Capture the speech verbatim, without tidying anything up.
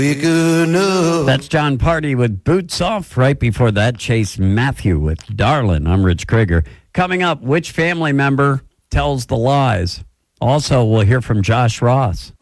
That's John Party with Boots Off. Right before that, Chase Matthew with Darlin'. I'm Rich Krieger. Coming up, which family member tells the lies? Also, we'll hear from Josh Ross.